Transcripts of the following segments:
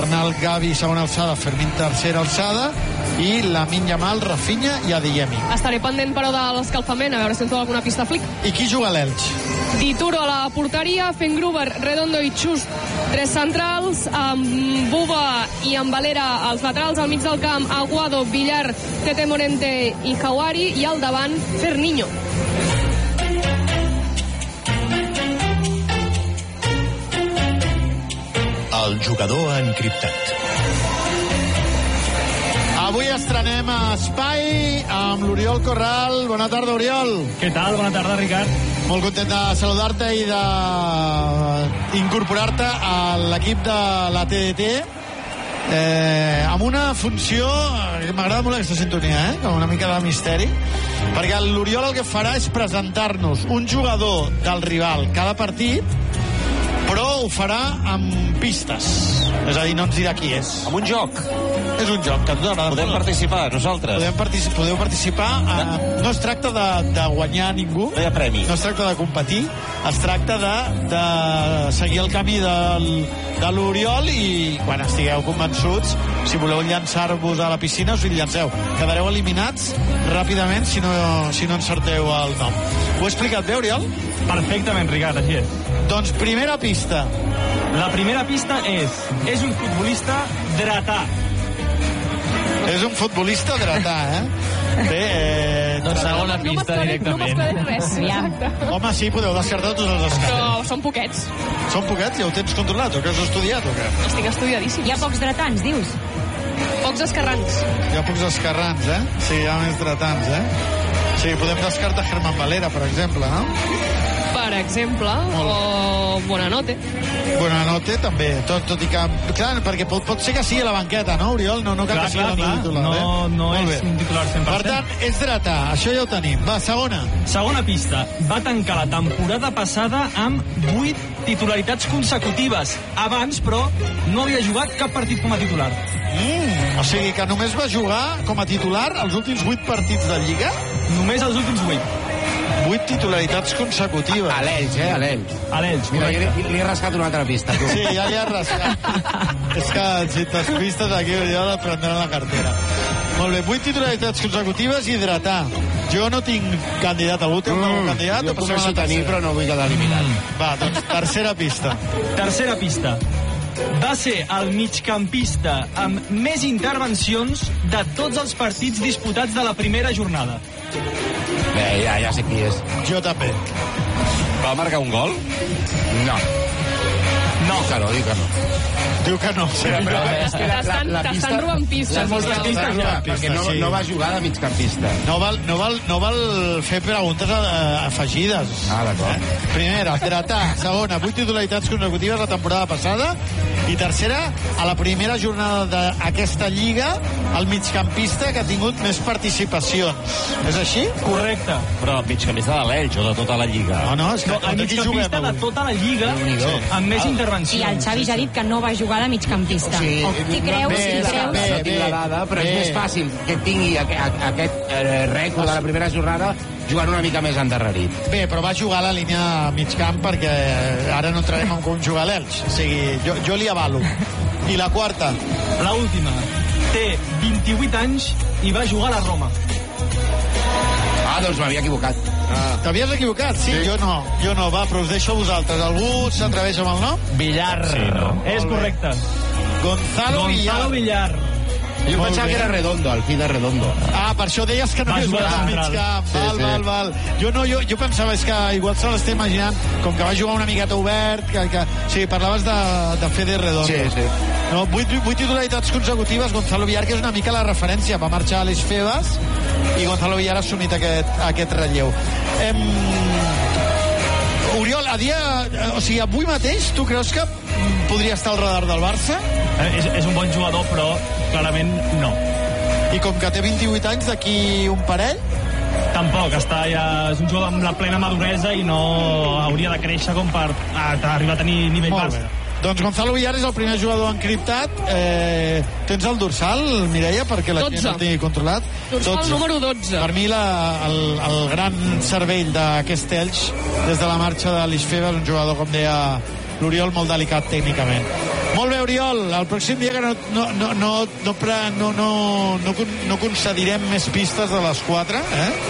Bernal, Gavi, segona alçada, Fermín, tercera alçada, i Lamine Yamal, Rafinha i Adeyemi. Estaré pendent, però, de l'escalfament, a veure si em trobo alguna pista flic. I qui juga a l'Elx? Dituro a la porteria, Fengruber, Redondo i Chust, tres centrals, amb Buba i amb Valera als laterals, al mig del camp, Aguado, Villar, Tete Morente i Kawari, i al davant, Ferniño. El jugador encriptat. Avui estrenem a Espai amb l'Oriol Corral. Bona tarda, Oriol. Què tal? Bona tarda, Ricard. Molt content de saludar-te i d'incorporar-te a l'equip de la TDT amb una funció que m'agrada molt, aquesta sintonia, com una mica de misteri, perquè l'Oriol el que farà és presentar-nos un jugador del rival cada partit, però ho farà amb pistes. És a dir, no ens dirà qui és. Amb un joc. És un joc que a tu t'agrada. Podem participar, nosaltres. Podeu participar. No es tracta de guanyar ningú. No hi ha premi. No es tracta de competir. Es tracta de seguir el camí de l'Oriol i quan estigueu convençuts, si voleu llançar-vos a la piscina, us hi llanceu. Quedareu eliminats ràpidament si no encerteu el nom. Ho he explicat bé, Oriol? Perfectament, Ricard, així és. Doncs primera pista. La primera pista és un futbolista dretà. És un futbolista dretà, Bé, Doncs segona pista directament. No m'esperés res. Exacte. Home, sí, podeu descartar tots els descartes. Però són poquets. Són poquets? Ja ho tens controlat? O que has estudiat o què? Estic estudiadíssim. Hi ha pocs dretans, dius? Pocs esquerrans. Hi ha pocs esquerrans, Sí, hi ha més dretans, Sí, podem descartar Germán Valera, per exemple, no? Per exemple, o Buonanotte. Buonanotte, també, tot i que... Clar, perquè pot ser que sigui a la banqueta, no, Oriol? No cal que sigui el titular, No és un titular 100%. Per tant, és dretà, això ja ho tenim. Va, segona. Segona pista. Va tancar la temporada passada amb 8 titularitats consecutives. Abans, però, no havia jugat cap partit com a titular. O sigui que només va jugar com a titular els últims 8 partits de Lliga? Només els últims 8. 8 titularitats consecutives. A l'Elx, a l'Elx. A l'Elx, mira, li he rascat una altra pista, tu. Sí, ja li has rascat. És que si t'has pistes aquí, ja et prendran la cartera. Molt bé, 8 titularitats consecutives i dretà. Jo no tinc candidat. Algú té un candidat? Jo començo a tenir, però no vull quedar eliminat. Va, doncs tercera pista. Tercera pista. Va ser el migcampista amb més intervencions de tots els partits disputats de la primera jornada. Bé, ja sé qui és. Jo també. Va marcar un gol? No. No. Diu que no. Diu que no. Sí, T'estan robant pistes. Moltes pistes ja, perquè no va jugar de migcampista. No val fer preguntes afegides. D'acord. Primera, dretà. Segona, 8 titularitats consecutives la temporada passada. I tercera, a la primera jornada d'aquesta Lliga, el migcampista que ha tingut més participacions. És així? Correcte. Però migcampista de l'Elx o de tota la Lliga? No, és que el migcampista de tota la Lliga amb més intervencions. I el Xavi ja ha dit que no va jugar de migcampista. Si creus... No tinc la dada, però és més fàcil que tingui aquest rècord de la primera jornada jugant una mica més endarrerit. Bé, però va jugar a la línia mig camp perquè ara no entrarem en com jugar l'Elx. O sigui, jo li avalo. I la quarta? La última. Té 28 anys i va jugar a la Roma. Doncs m'havia equivocat. T'havies equivocat? Sí, jo no. Va, però us deixo a vosaltres. Algú s'atreveix amb el nom? Villar. Sí, no. És correcte. Gonzalo Villar. Jo pensava que era Redondo, el fill de Redondo. Per això deies que no havia jugat al mig camp. Val. Jo pensava, és que igual se l'esté imaginant com que va jugar una miqueta obert, sí, parlaves de Fede Redondo. Sí. No, 8 titularitats consecutives, Gonzalo Villar, que és una mica la referència. Va marxar a les Febas i Gonzalo Villar ha assumit aquest relleu. Oriol, avui mateix tu creus que podria estar al radar del Barça? És un bon jugador, però clarament no. I com que té 28 anys, d'aquí un parell? Tampoc, és un jugador amb la plena maduresa i no hauria de créixer com per arribar a tenir nivell Barça. Doncs Gonzalo Villar és el primer jugador encriptat. Tens el dorsal, Mireia, perquè la gent el tingui controlat? Dorsal número 12. Per mi el gran cervell d'aquest Elx, des de la marxa de l'Isfeba, és un jugador, com deia l'Oriol, molt delicat tècnicament. Molt bé, Oriol, el pròxim dia que no concedirem més pistes de les 4,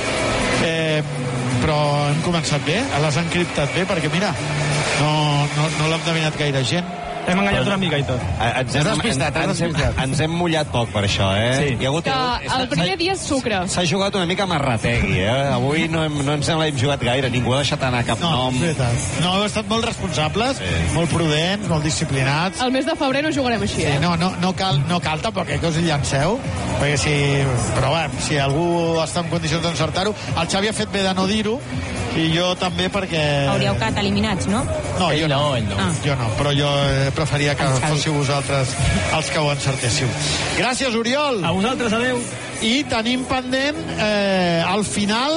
però hem començat bé, les han encriptat bé, perquè mira, no l'ha endevinat gaire gent. Hem enganyat una mica i tot. Ens hem mullat poc per això, Sí. El primer dia és sucre. S'ha jugat una mica marrategui, Avui no ens hem jugat gaire, ningú ha deixat anar cap nom. No, heu estat molt responsables, molt prudents, molt disciplinats. El mes de febrer no jugarem així, No cal tampoc que us hi llanceu, perquè però si algú està en condicions d'encertar-ho, el Xavi ha fet bé de no dir-ho, i jo també perquè... Hauríeu quedat eliminats, no? No, ell no. Jo no, però jo preferia que fóssiu vosaltres els que ho encertéssiu. Gràcies, Oriol. A vosaltres, adeu. I tenim pendent el final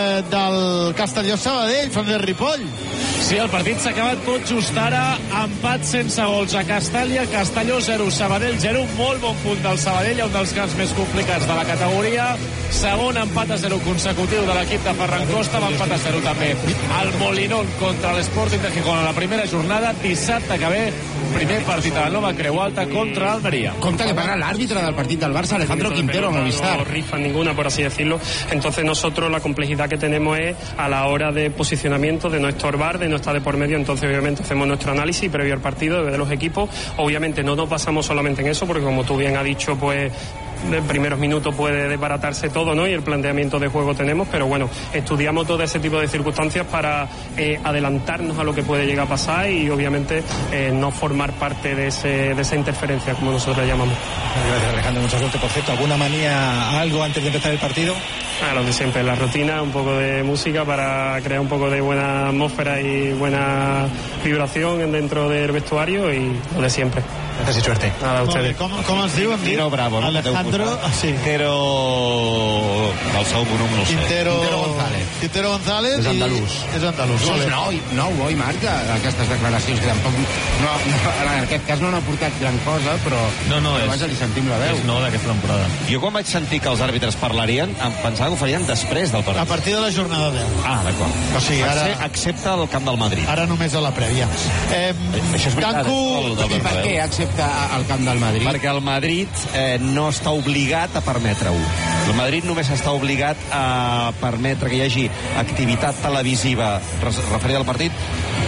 del Castelló-Sabadell, Francesc Ripoll. Sí, el partit s'ha acabat tot just ara, empat sense gols a Castàlia, Castelló 0, Sabadell 0, molt bon punt del Sabadell, un dels camps més complicats de la categoria, segon empat a 0 consecutiu de l'equip de Ferran Costa, va empat a 0 també el Molinón contra l'Sporting de Gijón a la primera jornada, dissabte que ve, primer partit a la nova Creu Alta contra Almeria. Compte que parla l'àrbitre del partit del Barça, Alejandro Quintero, en Movistar. No rifa ninguna, por así decirlo. Entonces nosotros la complejidad que tenemos es a la hora de posicionamiento, de no estorbar, de no estar de por medio. Entonces obviamente hacemos nuestro análisis previo al partido de los equipos. Obviamente no nos basamos solamente en eso, porque como tú bien has dicho, pues en primeros minutos puede desbaratarse todo, ¿no? Y el planteamiento de juego tenemos, pero bueno, estudiamos todo ese tipo de circunstancias para adelantarnos a lo que puede llegar a pasar y obviamente no formar parte de esa interferencia, como nosotros la llamamos. Gracias, Alejandro, mucha suerte. Por cierto, ¿alguna manía, algo antes de empezar el partido? Lo de siempre, la rutina, un poco de música para crear un poco de buena atmósfera y buena vibración dentro del vestuario y lo de siempre. Gracias y suerte. Nada, a ustedes. Com es diu? Quintero Bravo, no? Alejandro... Sí. Quintero... El seu cognom no ho sé. Quintero González. És andalús. És andalús. No, i marca aquestes declaracions que tampoc... en aquest cas no n'ha portat gran cosa, però... Abans li sentim la veu. És nou d'aquesta temporada. Jo quan vaig sentir que els àrbitres parlarien, em pensava que ho farien després del partit. A partir de la jornada 10. D'acord. O sigui, ara... Excepte el camp del Madrid. Ara només a la prèvia. Això és veritat. I per què accepta el camp del Madrid? Perquè el Madrid no està obligat a permetre-ho. El Madrid només està obligat a permetre que hi hagi activitat televisiva referida al partit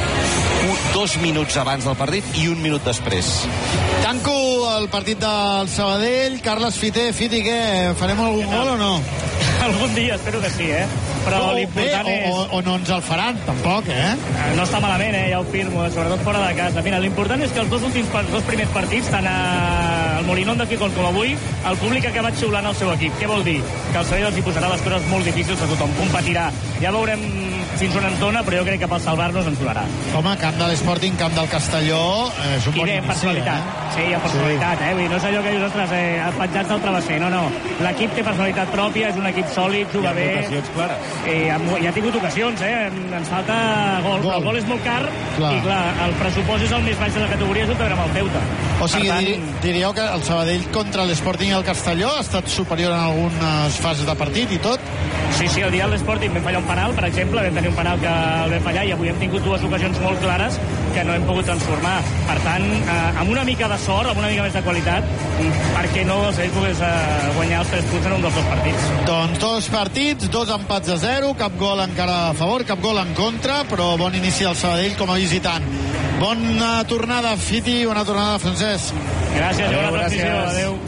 2 minuts abans del partit i 1 minut després. Tanco el partit del Sabadell. Carles Fiter, Fiti, què? Farem algun gol o no? Algun dia, espero que sí, però l'important és... O no ens el faran, tampoc, No està malament, ja ho firmo, sobretot fora de casa. Mira, l'important és que els dos primers partits, tant al Molinón de Gijón com avui, el públic ha acabat xiulant el seu equip. Què vol dir? Que el Sabadell els hi posarà les coses molt difícils a tothom. Competirà. Ja veurem fins on entona, però jo crec que per salvar-nos ens durarà. Home, camp de l'Sporting, camp del Castelló, és un bon inici. Personalitat. Sí, hi ha personalitat, Vull dir, no és allò que dius, ostres, penjats del travesser. No. L'equip té personalitat pròpia, és un equip sòlid, juga bé. I ha tingut ocasions, Ens falta gol, però el gol és molt car i, clar, el pressupost és el més baix de la categoria juntament amb el Ceuta. O sigui, diríeu que el Sabadell contra l'Sporting i el Castelló ha estat superior en algunes fases de partit i tot? Sí, el dia de l'Sporting vam fallar un penal, per exemple, vam tenir un penal que el vam fallar i avui hem tingut 2 ocasions molt clares que no hem pogut transformar. Per tant, amb una mica de sort, amb una mica més de qualitat, per què no el Sabadell pogués guanyar els 3 punts en un dels 2 partits? Doncs 2 partits, 2 empats a 0, cap gol encara a favor, cap gol en contra, però bon inici del Sabadell com a visitant. Bona tornada, Fiti, bona tornada, Francesc. Gràcies, bona transmissió, adeu.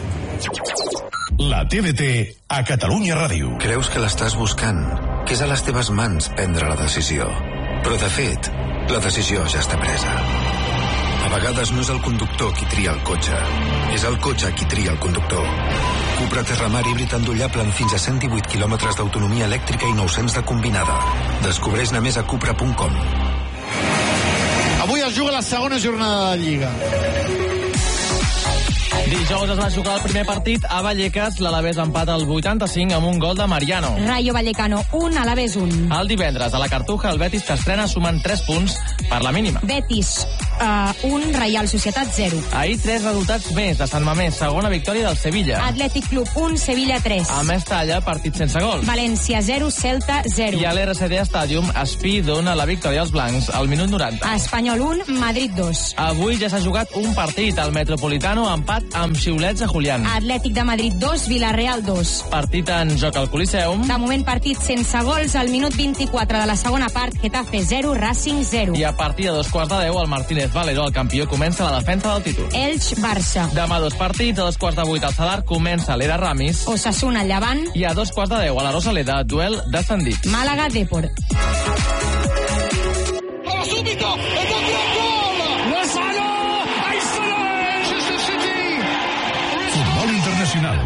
La TDT a Catalunya Ràdio. Creus que l'estàs buscant, que és a les teves mans prendre la decisió. Però, de fet, la decisió ja està presa. A vegades no és el conductor qui tria el cotxe, és el cotxe qui tria el conductor. Cupra Terramar híbrid endollable amb fins a 118 quilòmetres d'autonomia elèctrica i 900 de combinada. Descobreix-ne més a cupra.com. Avui es juga la segona jornada de Lliga. Dijous es va jugar el primer partit a Vallecas. L'Alavés empata al 85 amb un gol de Mariano. Rayo Vallecano 1, Alavés 1. El divendres a la Cartuja el Betis s'estrena sumant 3 punts per la mínima. Betis 1, Reial Societat 0. Ahir 3 resultats més de Sant Mamés, segona victòria del Sevilla. Atlètic Club 1, Sevilla 3. A Mestalla, partit sense gol. València 0, Celta 0. I a l'RCD Stadium, Espí dona la victòria als blancs al minut 90. Espanyol 1, Madrid 2. Avui ja s'ha jugat un partit, al Metropolitano, empat amb xiulets a Julián. Atlètic de Madrid 2, Villarreal 2. Partit en joc al Coliseum. De moment partit sense gols, al minut 24 de la segona part, Getafe 0, Racing 0. I a partir de 2:15, el Martínez Valero, el campió, comença la defensa del títol. Elx-Barça. Demà 2 partits, a 2:08 al Sadar comença l'Era Ramis. Osasuna Llevant. I a 2:10 a la Rosaleda, duel descendit. Málaga Depor. Subito, e dopo il gol! Lozano! Manchester City! Futbol internacional.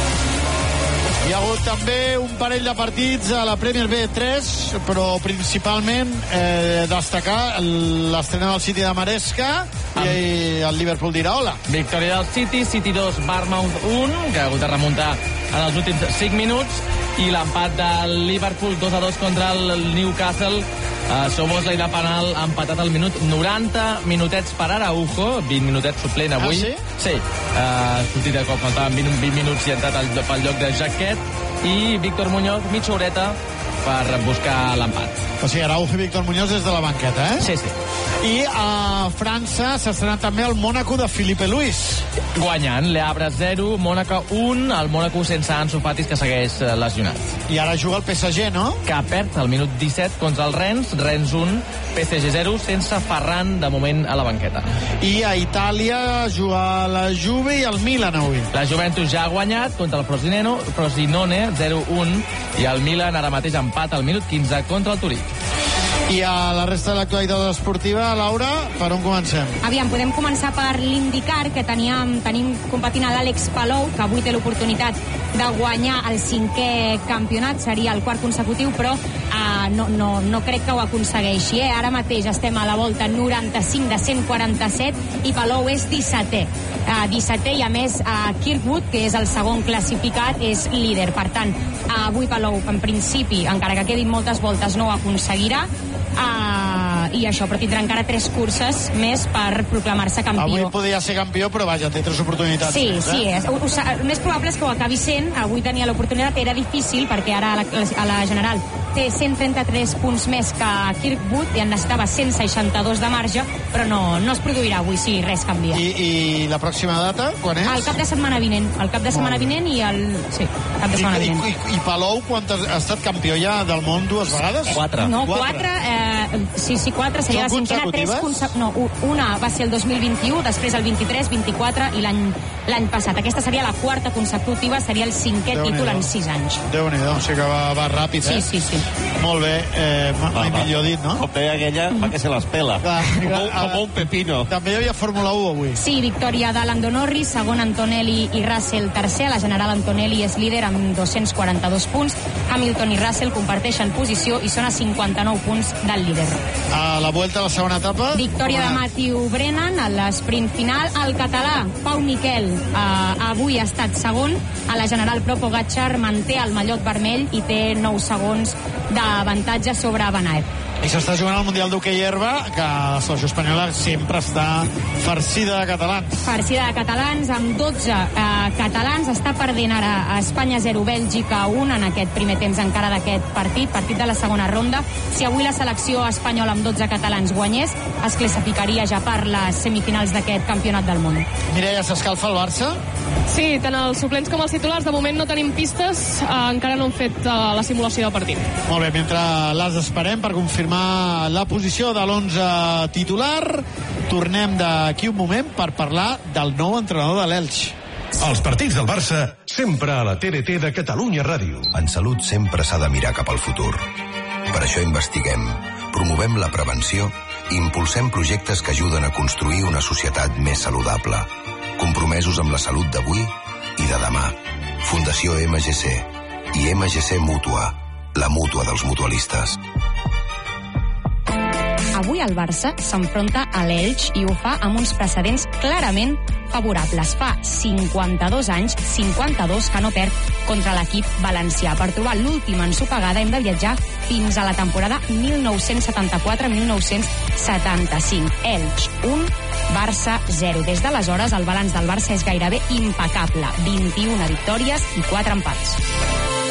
Hi ha hagut també un parell de partits a la Premier B3, però principalment destacar l'estrena del City de Maresca i el Liverpool d'Iraola. Victòria del City, City 2, Bournemouth 1, que ha hagut de remuntar en els últims 5 minuts, i l'empat del Liverpool 2-2 contra el Newcastle. Soboslai de penal empatat al minut 90, minutets per Araujo, 20 minutets suplent avui. Ah, sí? Sí, sortit de cop, faltaven 20 minuts i ha entrat pel lloc de Jaquet, i Víctor Muñoz, mitja horeta per buscar l'empat. O sigui, Araujo i Víctor Muñoz des de la banqueta, eh? Sí, sí. I a França s'ha estrenat també el Mònaco de Filipe Luis. Guanyant, Le Havre 0, Mònaco 1, el Mònaco sense Ansu Fati, que segueix lesionat. I ara juga el PSG, no? Que perd al minut 17 contra el Rennes, Rennes 1, PSG 0, sense Ferran, de moment, a la banqueta. I a Itàlia juga la Juve i el Milan avui. La Juventus ja ha guanyat contra el Frosinone 0-1, i el Milan ara mateix empat al minut 15 contra el Turí. I a la resta de l'actualitat esportiva, Laura, per on comencem? Aviam, podem començar per l'IndyCar, que tenim competint a l'Àlex Palou, que avui té l'oportunitat de guanyar el 5è campionat, seria el 4 consecutiu, però no crec que ho aconsegueixi. Ara mateix estem a la volta 95 de 147 i Palou és 17è. 17è, i a més Kirkwood, que és el segon classificat, és líder. Per tant, avui Palou, en principi, encara que quedin moltes voltes, no ho aconseguirà. I això, però tindrà encara 3 curses més per proclamar-se campió. Avui podria ser campió, però vaja, té 3 oportunitats. Sí, més, sí, el més probable és que ho acabi sent. Avui tenia l'oportunitat, era difícil, perquè ara a la general té 133 punts més que Kirkwood i en necessitava 162 de marge, però no es produirà avui, sí, res canvia. I la pròxima data, quan és? El cap de setmana vinent. El cap de setmana vinent i el... Sí, cap de setmana vinent. I Palou, quan ha estat campió ja del món 2 vegades? 4. No, 4. Sí, 4. Seria la cinquena. No, una va ser el 2021, després el 23, 24 i l'any passat. Aquesta seria la 4ª consecutiva, seria el 5è títol en 6 anys. Déu-n'hi-do, o sigui que va ràpid, eh? Sí. Molt bé, mai millor dit, no? Com deia aquella, va que se les pela. Com un pepino. També hi havia Fórmula 1 avui. Sí, victòria de Lando Norris, segon Antonelli i Russell tercer. La general Antonelli és líder amb 242 punts. Hamilton i Russell comparteixen posició i són a 59 punts del líder. A la Vuelta a la segona etapa. Victòria de Matthew Brennan a l'esprint final. El català Pau Miquel avui ha estat segon. A la general Pro Pogacar manté el mallot vermell i té 9 segons d'avantatge sobre Van Aert. I s'està jugant al Mundial d'Hoquei Herba, que la selecció espanyola sempre està farcida de catalans. Farcida de catalans, amb 12 catalans. Està perdent ara a Espanya 0, Bèlgica 1 en aquest primer temps encara d'aquest partit de la segona ronda. Si avui la selecció espanyola amb 12 catalans guanyés, es classificaria ja per les semifinals d'aquest campionat del món. Mireia, s'escalfa el Barça? Sí, tant els suplents com els titulars. De moment no tenim pistes, encara no han fet la simulació del partit. Molt bé, mentre les esperem per confirmar la posició de l'11 titular, tornem d'aquí un moment per parlar del nou entrenador de l'Elx. Els partits del Barça sempre a la TDT de Catalunya Ràdio. En salut sempre s'ha de mirar cap al futur. Per això investiguem, promovem la prevenció i impulsem projectes que ajuden a construir una societat més saludable. Compromesos amb la salut d'avui i de demà. Fundació MGC i MGC Mútua, la mútua dels mutualistes. avui el Barça s'enfronta a l'Elx i ho fa amb uns precedents clarament favorables. Fa 52 anys, 52 que no perd contra l'equip valencià. Per trobar l'última ensopegada hem de viatjar fins a la temporada 1974-1975. Elx 1, Barça 0. Des d'aleshores el balanç del Barça és gairebé impecable. 21 victòries i 4 empats.